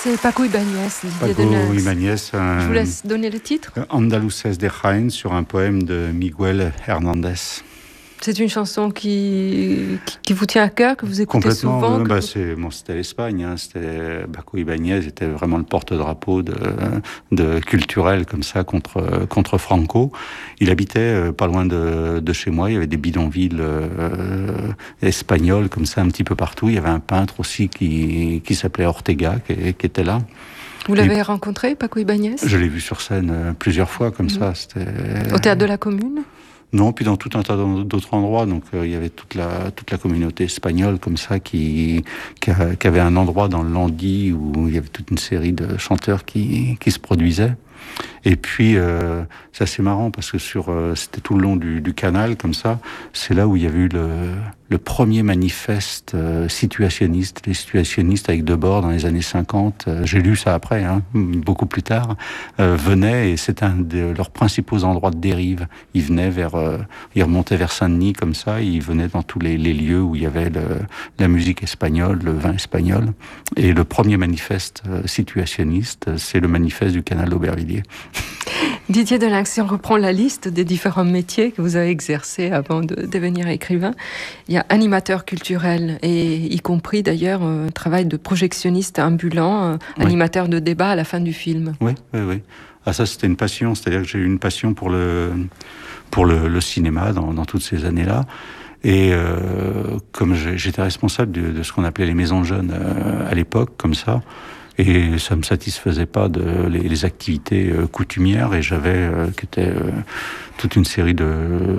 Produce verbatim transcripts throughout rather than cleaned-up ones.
C'est Paco Ibáñez. Paco Ibáñez. Un... Je vous laisse donner le titre. Andaluces de Jaén, sur un poème de Miguel Hernández. C'est une chanson qui, qui, qui vous tient à cœur, que vous écoutez Complètement, souvent. Euh, bah, vous... c'est, bon, c'était l'Espagne. Hein, c'était, Paco Ibáñez était vraiment le porte-drapeau de, de culturel comme ça contre contre Franco. Il habitait euh, pas loin de, de chez moi. Il y avait des bidonvilles euh, espagnols comme ça un petit peu partout. Il y avait un peintre aussi qui qui s'appelait Ortega qui, qui était là. Vous l'avez Et rencontré, Paco Ibáñez? Je l'ai vu sur scène euh, plusieurs fois comme mmh. ça. C'était... Au Théâtre de la Commune? Non, puis dans tout un tas d'autres endroits. Donc euh, il y avait toute la toute la communauté espagnole comme ça qui qui, a, qui avait un endroit dans le Landy où il y avait toute une série de chanteurs qui qui se produisaient. Et puis euh, c'est assez marrant parce que sur euh, c'était tout le long du, du canal comme ça. C'est là où il y avait eu le le premier manifeste euh, situationniste, les situationnistes avec Debord dans les années cinquante. Euh, j'ai lu ça après, hein, beaucoup plus tard. Euh, venaient et c'était un de leurs principaux endroits de dérive. Ils venaient vers, euh, ils remontaient vers Saint-Denis comme ça. Ils venaient dans tous les, les lieux où il y avait le, la musique espagnole, le vin espagnol. Et le premier manifeste euh, situationniste, c'est le manifeste du canal d'Aubervilliers. Didier Delinck, si on reprend la liste des différents métiers que vous avez exercés avant de devenir écrivain, il y a animateur culturel et y compris d'ailleurs un travail de projectionniste ambulant, oui. Animateur de débat à la fin du film. Oui, oui, oui. Ah, ça c'était une passion, c'est-à-dire que j'ai eu une passion pour le pour le, le cinéma dans, dans toutes ces années-là. Et euh, comme j'étais responsable de, de ce qu'on appelait les maisons de jeunes euh, à l'époque, comme ça. Et ça me satisfaisait pas de les, les activités euh, coutumières et j'avais euh, qui était euh, toute une série de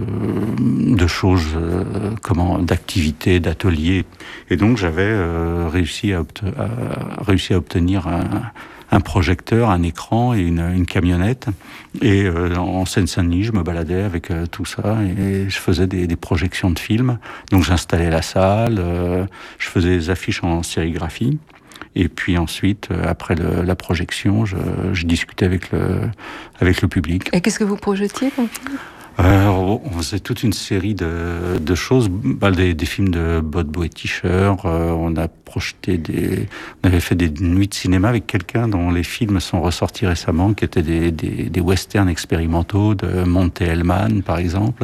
de choses euh, comment d'activités, d'ateliers et donc j'avais euh, réussi à, obte- à réussi à obtenir un un projecteur, un écran et une, une camionnette. Et euh, en Seine-Saint-Denis, je me baladais avec euh, tout ça et je faisais des, des projections de films. Donc j'installais la salle, euh, je faisais des affiches en sérigraphie. Et puis ensuite, après le, la projection, je, je discutais avec le, avec le public. Et qu'est-ce que vous projetiez comme film ? Euh, on faisait toute une série de, de choses, bah, des, des films de Bodbo et Tischer. Euh, on a projeté des, on avait fait des nuits de cinéma avec quelqu'un dont les films sont ressortis récemment, qui étaient des, des, des westerns expérimentaux de Monte Hellman, par exemple.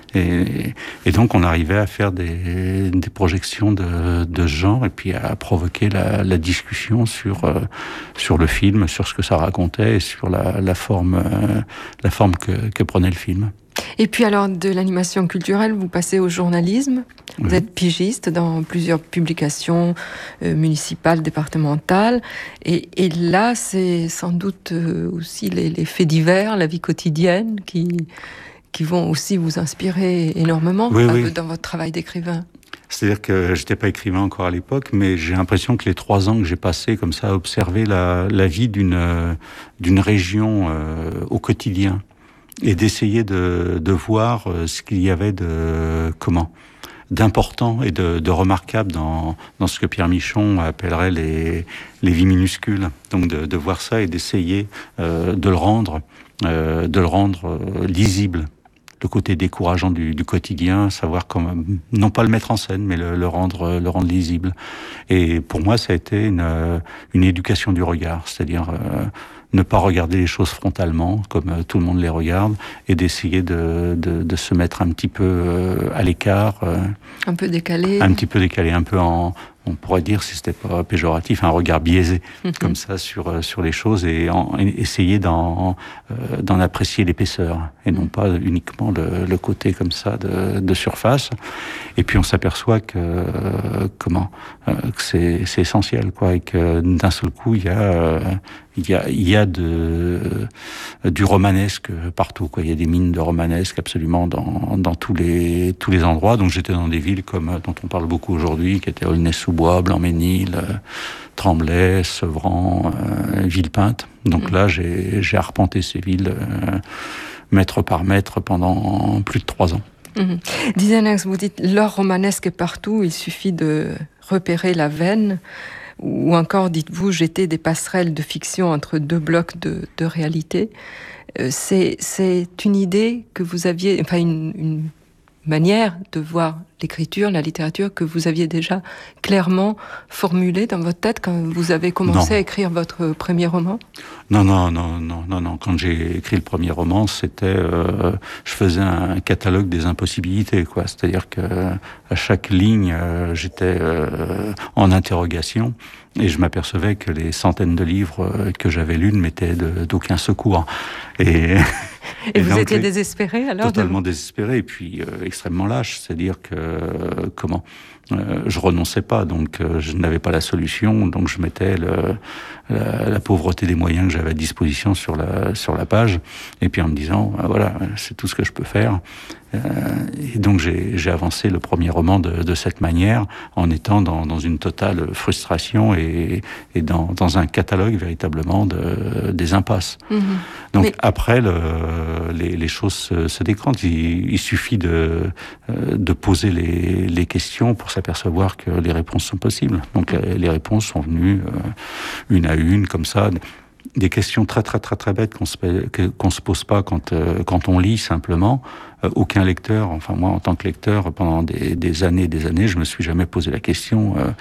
Et, et donc on arrivait à faire des, des projections de, de ce genre et puis à provoquer la, la discussion sur euh, sur le film, sur ce que ça racontait et sur la, la forme euh, la forme que, que prenait le film. Et puis alors, de l'animation culturelle, vous passez au journalisme. Vous oui. êtes pigiste dans plusieurs publications euh, municipales, départementales. Et, et là, c'est sans doute euh, aussi les, les faits divers, la vie quotidienne qui, qui vont aussi vous inspirer énormément oui, euh, oui. dans votre travail d'écrivain. C'est-à-dire que j'étais pas écrivain encore à l'époque, mais j'ai l'impression que les trois ans que j'ai passés comme ça à observer la, la vie d'une, euh, d'une région euh, au quotidien, et d'essayer de, de voir ce qu'il y avait de comment d'important et de, de remarquable dans, dans ce que Pierre Michon appellerait les, les vies minuscules. Donc de, de voir ça et d'essayer euh, de le rendre, euh, de le rendre euh, lisible. Le côté décourageant du, du quotidien, savoir comment, non pas le mettre en scène, mais le, le rendre, le rendre lisible. Et pour moi, ça a été une, une éducation du regard, c'est-à-dire euh, ne pas regarder les choses frontalement, comme euh, tout le monde les regarde, et d'essayer de, de, de se mettre un petit peu euh, à l'écart. Euh, un peu décalé. Un petit peu décalé, un peu en... On pourrait dire, si c'était pas péjoratif, un regard biaisé, mm-hmm. comme ça, sur sur les choses et, en, et essayer d'en euh, d'en apprécier l'épaisseur et non pas uniquement le, le côté comme ça de, de surface. Et puis on s'aperçoit que euh, comment euh, que c'est c'est essentiel, quoi, et que d'un seul coup il y a euh, il y a il y a de du romanesque partout, quoi. Il y a des mines de romanesque absolument dans dans tous les tous les endroits. Donc j'étais dans des villes comme dont on parle beaucoup aujourd'hui, qui étaient Aulnay-sous-Bois, Blanc-Ménil, euh, Tremblay, Sevran, euh, Villepinte. Donc mmh. là, j'ai, j'ai arpenté ces villes euh, mètre par mètre pendant plus de trois ans. Mmh. Dizanex, vous dites l'or romanesque est partout, il suffit de repérer la veine. Ou encore, dites-vous, jeter des passerelles de fiction entre deux blocs de, de réalité. Euh, c'est, c'est une idée que vous aviez, enfin une, une manière de voir l'écriture, la littérature que vous aviez déjà clairement formulée dans votre tête quand vous avez commencé non. à écrire votre premier roman? Non, non, non, non, non, non. Quand j'ai écrit le premier roman, c'était, euh, je faisais un catalogue des impossibilités, quoi. C'est-à-dire que à chaque ligne, euh, j'étais euh, en interrogation et je m'apercevais que les centaines de livres que j'avais lus ne m'étaient de, d'aucun secours. Et, et, et vous donc, étiez désespéré alors? Totalement de... désespéré et puis euh, extrêmement lâche. C'est-à-dire que euh, comment euh, je renonçais pas, donc euh, je n'avais pas la solution, donc je mettais le, la, la pauvreté des moyens que j'avais à disposition sur la sur la page, et puis en me disant euh, voilà, c'est tout ce que je peux faire. Euh, et donc j'ai, j'ai avancé le premier roman de, de cette manière, en étant dans, dans une totale frustration et, et dans, dans un catalogue véritablement de, des impasses. Mmh. Donc Mais... après, le, les, les choses se, se décantent. Il, il suffit de, de poser les, les questions pour s'apercevoir que les réponses sont possibles. Donc les, les réponses sont venues euh, une à une, comme ça. Des questions très très très très bêtes qu'on se qu'on se pose pas quand euh, quand on lit simplement. Euh, aucun lecteur, enfin moi en tant que lecteur, pendant des, des années et des années, je me suis jamais posé la question euh,